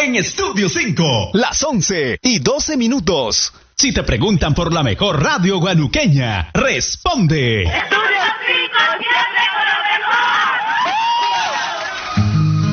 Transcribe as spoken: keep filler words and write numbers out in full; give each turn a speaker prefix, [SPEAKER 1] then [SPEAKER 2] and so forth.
[SPEAKER 1] en Estudio cinco. Las once y doce minutos. Si te preguntan por la mejor radio guanuqueña, responde.
[SPEAKER 2] ¡Estudio